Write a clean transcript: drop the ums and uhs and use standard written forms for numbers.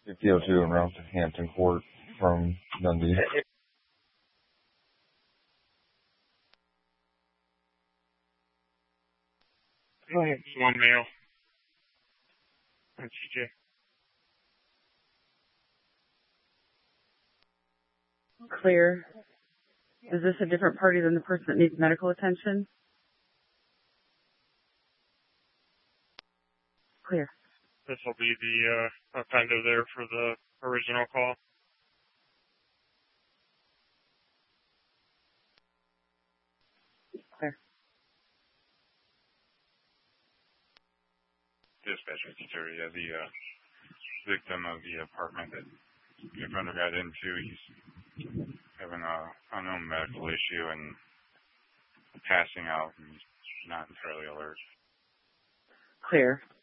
5002 and route to Hampton Court from Dundee. Go ahead. It's one male. That's CJ. Clear. Is this a different party than the person that needs medical attention? Clear. This will be the offender there for the original call. Clear. Dispatcher teacher, yeah, the victim of the apartment that the offender got into, he's having a unknown medical issue and passing out, and he's not entirely alert. Clear.